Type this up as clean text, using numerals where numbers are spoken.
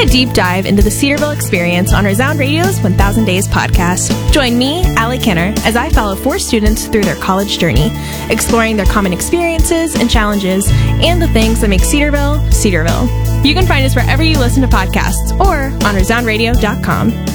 a deep dive into the Cedarville experience on Resound Radio's 1000 Days podcast. Join me, Allie Kenner, as I follow 4 students through their college journey, exploring their common experiences and challenges, and the things that make Cedarville, Cedarville. You can find us wherever you listen to podcasts or on resoundradio.com.